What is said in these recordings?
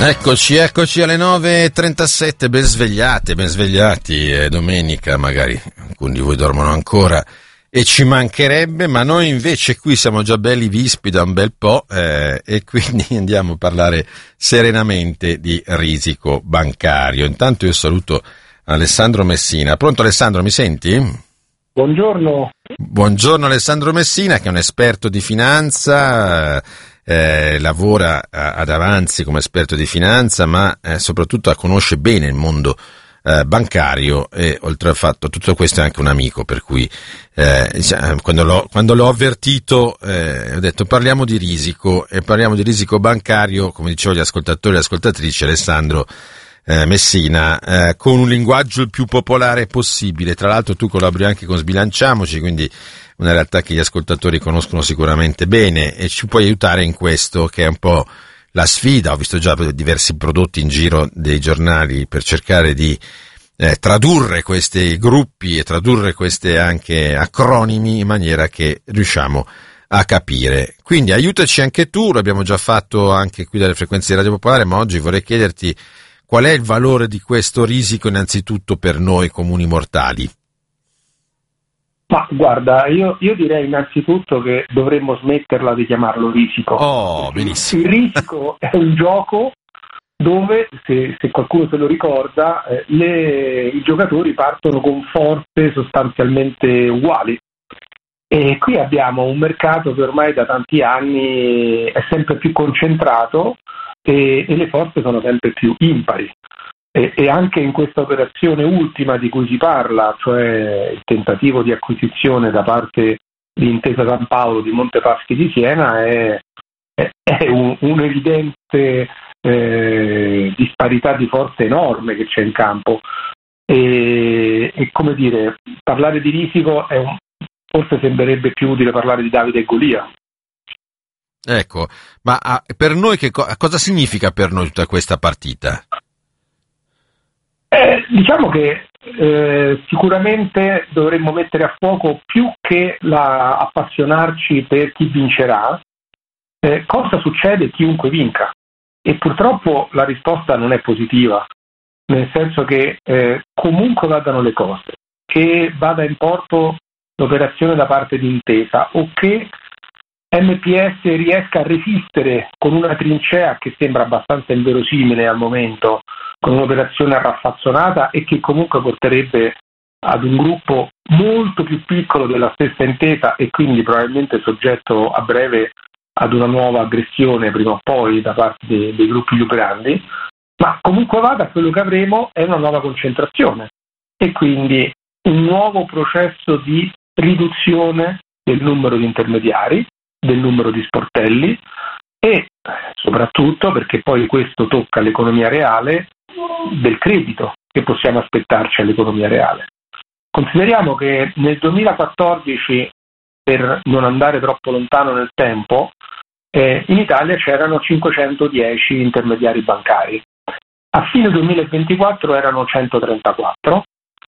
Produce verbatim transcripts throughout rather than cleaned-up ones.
Eccoci, eccoci alle nove e trentasette, ben svegliate, ben svegliati, è domenica, magari alcuni di voi dormono ancora e ci mancherebbe, ma noi invece qui siamo già belli vispi da un bel po' eh, e quindi andiamo a parlare serenamente di risico bancario. Intanto io saluto Alessandro Messina. Pronto Alessandro, mi senti? Buongiorno. Buongiorno Alessandro Messina, che è un esperto di finanza. Eh, lavora a, ad Avanzi come esperto di finanza, ma eh, soprattutto conosce bene il mondo eh, bancario e oltre al fatto tutto questo è anche un amico, per cui eh, quando, l'ho, quando l'ho avvertito eh, ho detto parliamo di risico e parliamo di risico bancario, come dicevo agli ascoltatori e ascoltatrici, Alessandro eh, Messina, eh, con un linguaggio il più popolare possibile. Tra l'altro tu collabori anche con Sbilanciamoci, quindi una realtà che gli ascoltatori conoscono sicuramente bene e ci puoi aiutare in questo, che è un po' la sfida. Ho visto già diversi prodotti in giro dei giornali per cercare di eh, tradurre questi gruppi e tradurre questi anche acronimi in maniera che riusciamo a capire. Quindi aiutaci anche tu, l'abbiamo già fatto anche qui dalle frequenze di Radio Popolare, ma oggi vorrei chiederti qual è il valore di questo risico innanzitutto per noi comuni mortali. Ma guarda, io, io direi innanzitutto che dovremmo smetterla di chiamarlo risico. Oh, benissimo. Il risico è un gioco dove, se, se qualcuno se lo ricorda, eh, le, i giocatori partono con forze sostanzialmente uguali. E qui abbiamo un mercato che ormai da tanti anni è sempre più concentrato e, e le forze sono sempre più impari. E, e anche in questa operazione ultima di cui si parla, cioè il tentativo di acquisizione da parte di Intesa San Paolo di Montepaschi di Siena, è, è, è un, un'evidente eh, disparità di forze enorme che c'è in campo. E, e come dire, parlare di risico è un, forse sembrerebbe più utile parlare di Davide e Golia. Ecco, ma ah, per noi che co- cosa significa per noi tutta questa partita? Eh, diciamo che eh, sicuramente dovremmo mettere a fuoco, più che la, appassionarci per chi vincerà, eh, cosa succede chiunque vinca. E purtroppo la risposta non è positiva, nel senso che eh, comunque vadano le cose, che vada in porto l'operazione da parte di Intesa o che M P S riesca a resistere con una trincea che sembra abbastanza inverosimile al momento, con un'operazione raffazzonata e che comunque porterebbe ad un gruppo molto più piccolo della stessa Intesa e quindi probabilmente soggetto a breve ad una nuova aggressione prima o poi da parte dei, dei gruppi più grandi, ma comunque vada, quello che avremo è una nuova concentrazione e quindi un nuovo processo di riduzione del numero di intermediari, del numero di sportelli e soprattutto, perché poi questo tocca l'economia reale, del credito che possiamo aspettarci all'economia reale. Consideriamo che nel duemilaquattordici, per non andare troppo lontano nel tempo, eh, in Italia c'erano cinquecentodieci intermediari bancari. A fine duemilaventiquattro erano centotrentaquattro,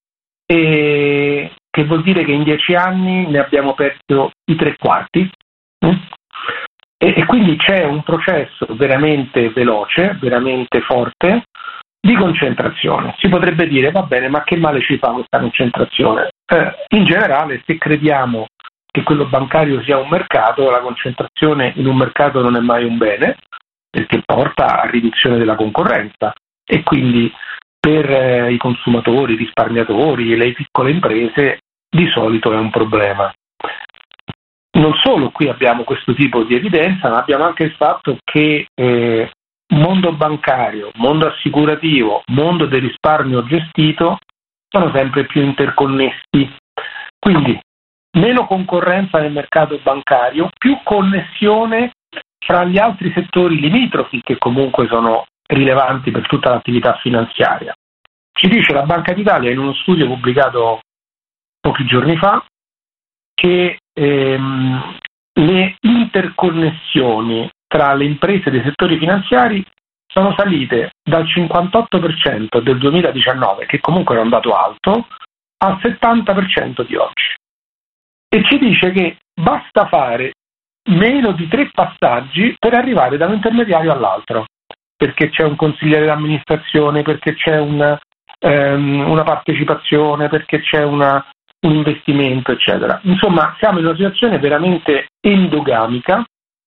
e che vuol dire che in dieci anni ne abbiamo perso i tre quarti. E, e quindi c'è un processo veramente veloce, veramente forte di concentrazione. Si potrebbe dire, va bene, ma che male ci fa questa concentrazione? Eh, in generale, se crediamo che quello bancario sia un mercato, la concentrazione in un mercato non è mai un bene, perché porta a riduzione della concorrenza e quindi per eh, i consumatori, i risparmiatori, le piccole imprese di solito è un problema. Non solo qui abbiamo questo tipo di evidenza, ma abbiamo anche il fatto che eh, mondo bancario, mondo assicurativo, mondo del risparmio gestito sono sempre più interconnessi. Quindi meno concorrenza nel mercato bancario, più connessione fra gli altri settori limitrofi che comunque sono rilevanti per tutta l'attività finanziaria. Ci dice la Banca d'Italia in uno studio pubblicato pochi giorni fa che ehm, le interconnessioni tra le imprese dei settori finanziari sono salite dal cinquantotto per cento del duemiladiciannove, che comunque è un dato alto, al settanta per cento di oggi. E ci dice che basta fare meno di tre passaggi per arrivare da un intermediario all'altro. perché c'è un consigliere d'amministrazione, perché c'è una, ehm, una partecipazione, perché c'è una, un investimento, eccetera. Insomma, siamo in una situazione veramente endogamica,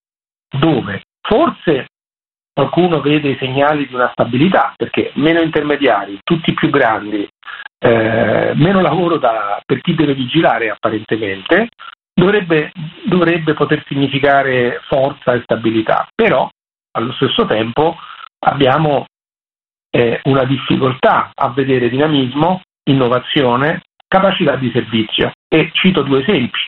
dove forse qualcuno vede i segnali di una stabilità, perché meno intermediari, tutti più grandi, eh, meno lavoro da, per chi deve vigilare apparentemente, dovrebbe, dovrebbe poter significare forza e stabilità. Però allo stesso tempo abbiamo eh, una difficoltà a vedere dinamismo, innovazione, capacità di servizio. E cito due esempi.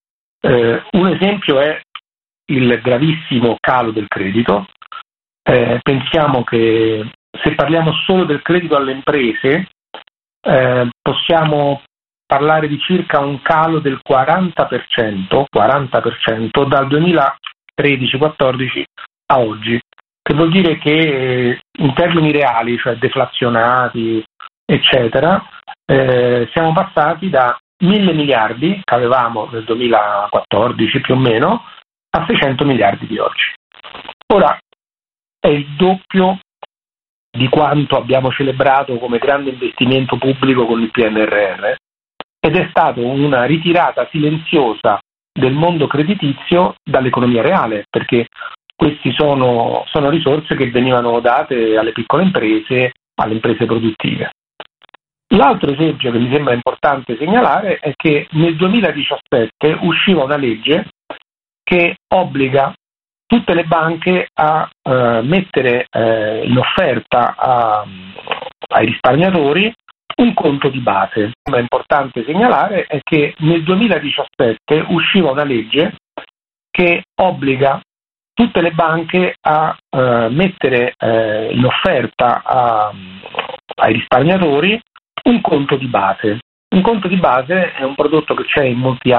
Eh, un esempio è il gravissimo calo del credito. Eh, pensiamo che se parliamo solo del credito alle imprese eh, possiamo parlare di circa un calo del quaranta per cento, quaranta per cento dal duemilatredici quattordici a oggi, che vuol dire che eh, in termini reali, cioè deflazionati, eccetera, eh, siamo passati da mille miliardi che avevamo nel duemilaquattordici più o meno a seicento miliardi di oggi. Ora, è il doppio di quanto abbiamo celebrato come grande investimento pubblico con il P N R R, ed è stata una ritirata silenziosa del mondo creditizio dall'economia reale, perché queste sono, sono risorse che venivano date alle piccole imprese, alle imprese produttive. L'altro esempio che mi sembra importante segnalare è che nel duemiladiciassette usciva una legge che obbliga tutte le banche a eh, mettere eh, in offerta a, ai risparmiatori un conto di base. È importante segnalare è che nel duemiladiciassette usciva una legge che obbliga tutte le banche a eh, mettere eh, in offerta a, ai risparmiatori un conto di base. Un conto di base è un prodotto che c'è in molti